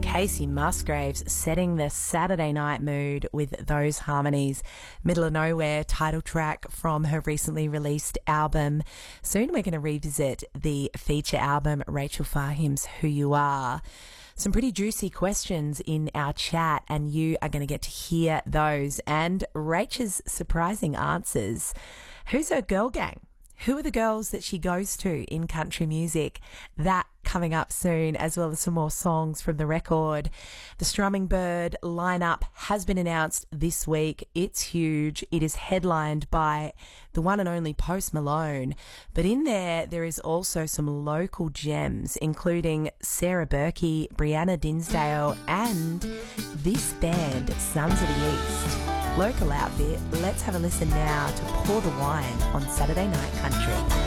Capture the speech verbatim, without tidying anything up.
Casey Musgraves setting the Saturday night mood with those harmonies. Middle of Nowhere, title track from her recently released album. Soon we're going to revisit the feature album, Rachel Fahim's Who You Are. Some pretty juicy questions in our chat, and you are going to get to hear those and Rachel's surprising answers. Who's her girl gang? Who are the girls that she goes to in country music? That coming up soon, as well as some more songs from the record. The Strumming Bird lineup has been announced this week. It's huge. It is headlined by the one and only Post Malone. But in there, there is also some local gems, including Sarah Berkey, Brianna Dinsdale, and this band, Sons of the East. Local outfit. Let's have a listen now to Pour the Wine on Saturday Night Country.